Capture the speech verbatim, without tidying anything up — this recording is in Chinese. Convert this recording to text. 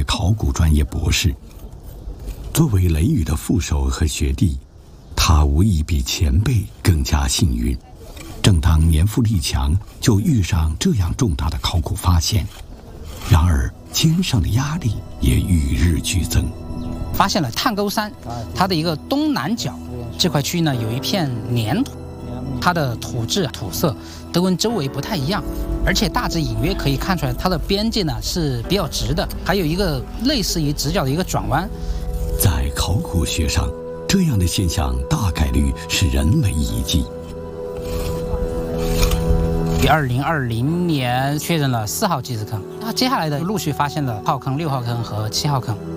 考古专业博士。作为雷雨的副手和学弟，他无疑比前辈更加幸运。正当年富力强，就遇上这样重大的考古发现，然而肩上的压力也与日俱增。 发现了探沟山，它的一个东南角这块区域呢，有一片粘土，它的土质土色都跟周围不太一样，而且大致隐约可以看出来它的边界呢是比较直的，还有一个类似于直角的一个转弯。 在考古学上，这样的现象大概率是人为遗迹。 于二零二零年确认了四号祭祀坑，那接下来的陆续发现了号坑、六号坑和七号坑。